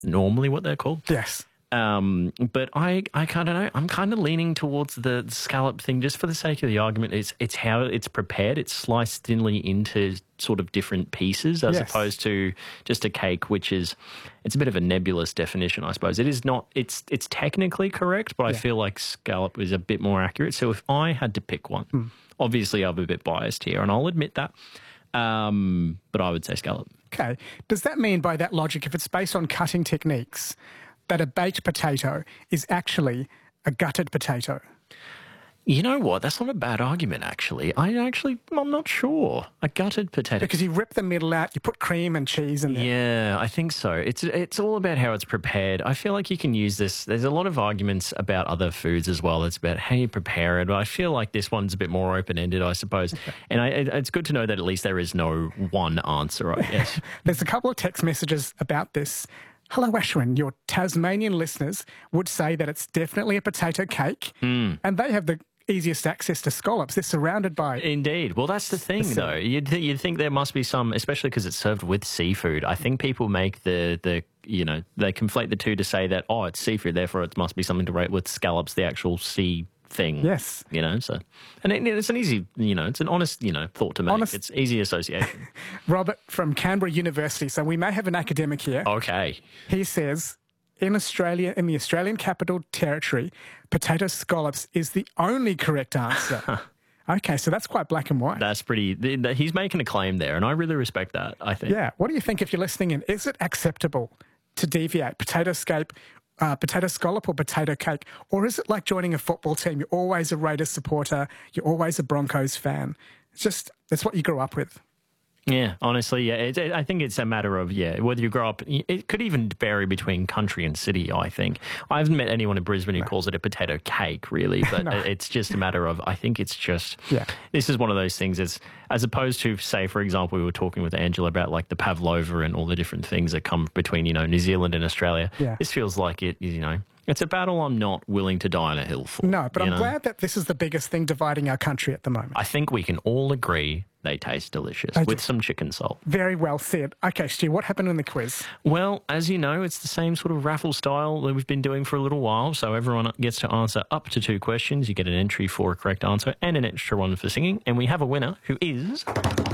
normally what they're called. Yes. But I kind of know. I'm kind of leaning towards the scallop thing just for the sake of the argument. It's how it's prepared. It's sliced thinly into sort of different pieces as opposed to just a cake, which is it's a bit of a nebulous definition, I suppose. It is not. It's technically correct, but I feel like scallop is a bit more accurate. So if I had to pick one, obviously I'm a bit biased here, and I'll admit that. But I would say scallop. Okay. Does that mean by that logic, if it's based on cutting techniques, that a baked potato is actually a gutted potato? You know what? That's not a bad argument, actually. I'm not sure. A gutted potato. Because you rip the middle out, you put cream and cheese in there. Yeah, I think so. It's all about how it's prepared. I feel like you can use this. There's a lot of arguments about other foods as well. It's about how you prepare it. But I feel like this one's a bit more open-ended, I suppose. Okay. And it's good to know that at least there is no one answer, I guess. There's a couple of text messages about this. Hello, Ashwin. Your Tasmanian listeners would say that it's definitely a potato cake, and they have the easiest access to scallops. They're surrounded by... Indeed. Well, that's the thing, though. You'd think there must be some, especially because it's served with seafood. I think people make they conflate the two to say that, oh, it's seafood, therefore it must be something to rate with scallops, the actual sea thing. Yes. So... And it's an easy, it's an honest, thought to make. It's easy association. Robert from Canberra University. So we may have an academic here. Okay. He says... In Australia, in the Australian Capital Territory, potato scallops is the only correct answer. Okay, so that's quite black and white. That's pretty... He's making a claim there, and I really respect that, I think. Yeah. What do you think if you're listening in? Is it acceptable to deviate potato scallop or potato cake? Or is it like joining a football team? You're always a Raiders supporter. You're always a Broncos fan. That's what you grew up with. Yeah, honestly, yeah. I think it's a matter of, whether you grow up... It could even vary between country and city, I think. I haven't met anyone in Brisbane who calls it a potato cake, really, but it's just a matter of... I think it's just... Yeah. This is one of those things, as opposed to, say, for example, we were talking with Angela about like the pavlova and all the different things that come between, New Zealand and Australia. Yeah. This feels like it's a battle I'm not willing to die on a hill for. No, but I'm glad that this is the biggest thing dividing our country at the moment. I think we can all agree they taste delicious with some chicken salt. Very well said. Okay, Stu, what happened in the quiz? Well, as you know, it's the same sort of raffle style that we've been doing for a little while. So everyone gets to answer up to 2 questions. You get an entry for a correct answer and an extra one for singing. And we have a winner who is...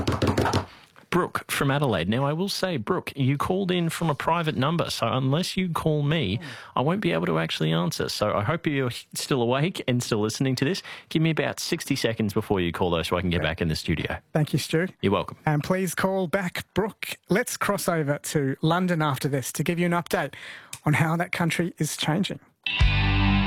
Brooke from Adelaide. Now, I will say, Brooke, you called in from a private number, so unless you call me, I won't be able to actually answer. So I hope you're still awake and still listening to this. Give me about 60 seconds before you call, though, so I can get back in the studio. Thank you, Stu. You're welcome. And please call back, Brooke. Let's cross over to London after this to give you an update on how that country is changing.